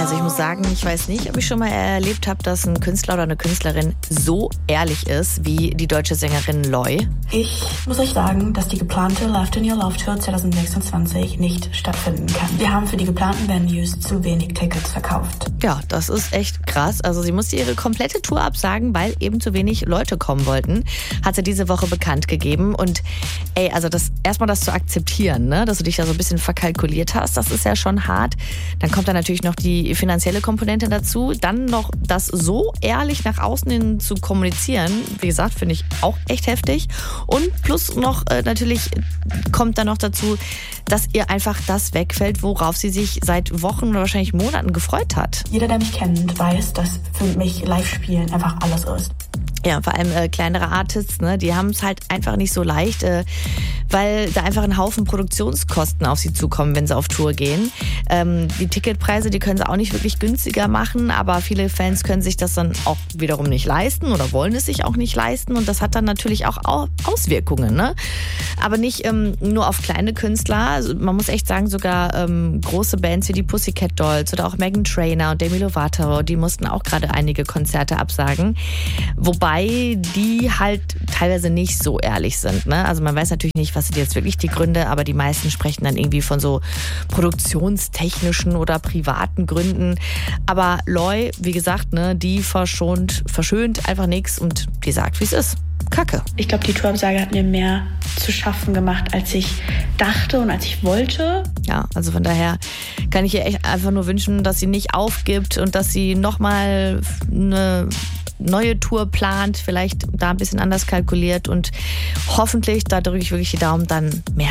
Also ich muss sagen, ich weiß nicht, ob ich schon mal erlebt habe, dass ein Künstler oder eine Künstlerin so ehrlich ist wie die deutsche Sängerin Loi. Ich muss euch sagen, dass die geplante Laughed in Your Love Tour 2026 nicht stattfinden kann. Wir haben für die geplanten Venues zu wenig Tickets verkauft. Ja, das ist echt krass. Also sie musste ihre komplette Tour absagen, weil eben zu wenig Leute kommen wollten. Hat sie diese Woche bekannt gegeben. Und also erstmal das zu akzeptieren, ne? Dass du dich da so ein bisschen verkalkuliert hast, das ist ja schon hart. Dann kommt da natürlich noch die finanzielle Komponente dazu. Dann noch das so ehrlich nach außen hin zu kommunizieren, wie gesagt, finde ich auch echt heftig. Und plus noch natürlich kommt dann noch dazu, dass ihr einfach das wegfällt, worauf sie sich seit Wochen oder wahrscheinlich Monaten gefreut hat. Jeder, der mich kennt, weiß, dass für mich Live-Spielen einfach alles ist. Ja, vor allem kleinere Artists, ne, die haben es halt einfach nicht so leicht, weil da einfach ein Haufen Produktionskosten auf sie zukommen, wenn sie auf Tour gehen. Die Ticketpreise, die können sie auch nicht wirklich günstiger machen, aber viele Fans können sich das dann auch wiederum nicht leisten oder wollen es sich auch nicht leisten und das hat dann natürlich auch Auswirkungen, ne? Aber nicht nur auf kleine Künstler, also man muss echt sagen, sogar große Bands wie die Pussycat Dolls oder auch Meghan Trainor und Demi Lovato, die mussten auch gerade einige Konzerte absagen, wobei die halt teilweise nicht so ehrlich sind, ne? Also man weiß natürlich nicht, was sind jetzt wirklich die Gründe, aber die meisten sprechen dann irgendwie von so produktionstechnischen oder privaten Gründen. Aber Loi, wie gesagt, ne, die verschönt einfach nichts und die sagt, wie es ist. Kacke. Ich glaube, die Tourabsage hat mir mehr zu schaffen gemacht, als ich dachte und als ich wollte. Ja, also von daher kann ich ihr echt einfach nur wünschen, dass sie nicht aufgibt und dass sie nochmal eine neue Tour plant, vielleicht da ein bisschen anders kalkuliert und hoffentlich, da drücke ich wirklich die Daumen, dann mehr